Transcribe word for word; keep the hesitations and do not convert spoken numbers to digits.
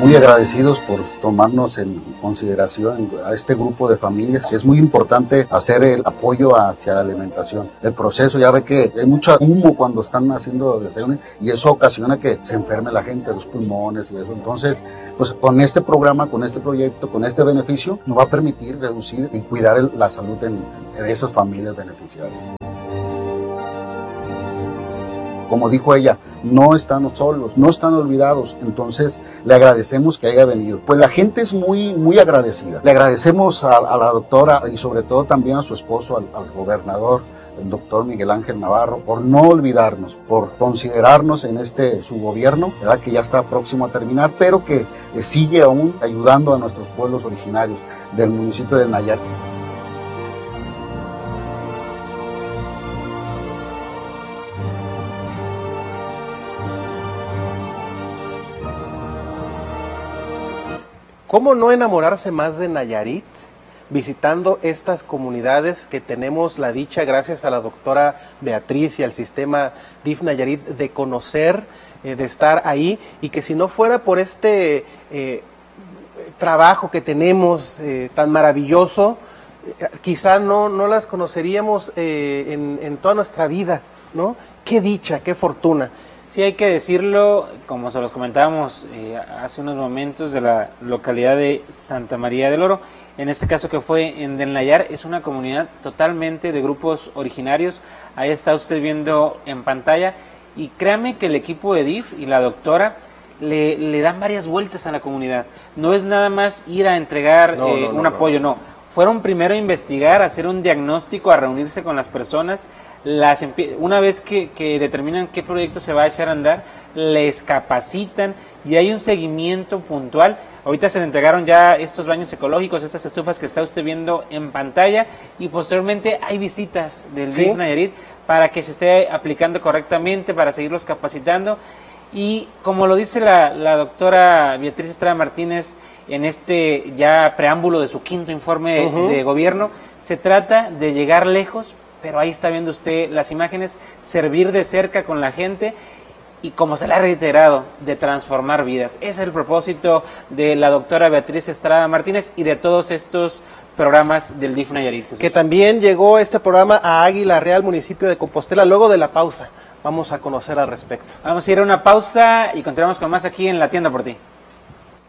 muy agradecidos por tomarnos en consideración a este grupo de familias, que es muy importante hacer el apoyo hacia la alimentación. El proceso, ya ve que hay mucho humo cuando están haciendo desayuno y eso ocasiona que se enferme la gente, los pulmones y eso. Entonces, pues con este programa, con este proyecto, con este beneficio, nos va a permitir reducir y cuidar el, la salud en, de esas familias beneficiarias. Como dijo ella, no están solos, no están olvidados, entonces le agradecemos que haya venido. Pues la gente es muy, muy agradecida. Le agradecemos a, a la doctora y sobre todo también a su esposo, al, al gobernador, el doctor Miguel Ángel Navarro, por no olvidarnos, por considerarnos en este su gobierno, ¿verdad? Que ya está próximo a terminar, pero que eh, sigue aún ayudando a nuestros pueblos originarios del municipio de Nayarit. ¿Cómo no enamorarse más de Nayarit visitando estas comunidades que tenemos la dicha, gracias a la doctora Beatriz y al sistema D I F Nayarit, de conocer, eh, de estar ahí, y que si no fuera por este eh, trabajo que tenemos eh, tan maravilloso, eh, quizá no, no las conoceríamos eh, en, en toda nuestra vida, ¿no? Qué dicha, qué fortuna. Sí, hay que decirlo, como se los comentábamos eh, hace unos momentos, de la localidad de Santa María del Oro, en este caso que fue en Del Nayar, es una comunidad totalmente de grupos originarios. Ahí está usted viendo en pantalla, y créame que el equipo de D I F y la doctora le, le dan varias vueltas a la comunidad. No es nada más ir a entregar no, eh, no, no, un apoyo, no. no. Fueron primero a investigar, a hacer un diagnóstico, a reunirse con las personas. Las una vez que, que determinan qué proyecto se va a echar a andar, les capacitan y hay un seguimiento puntual. Ahorita se le entregaron ya estos baños ecológicos, estas estufas que está usted viendo en pantalla, y posteriormente hay visitas del D I F Nayarit para que se esté aplicando correctamente, para seguirlos capacitando. Y como lo dice la, la doctora Beatriz Estrada Martínez en este ya preámbulo de su quinto informe uh-huh. de gobierno, se trata de llegar lejos, pero ahí está viendo usted las imágenes, servir de cerca con la gente y, como se le ha reiterado, de transformar vidas. Ese es el propósito de la doctora Beatriz Estrada Martínez y de todos estos programas del D I F Nayarit. Jesús. Que también llegó este programa a Águila Real, municipio de Compostela, luego de la pausa. Vamos a conocer al respecto. Vamos a ir a una pausa y continuamos con más aquí en La Tienda por Ti.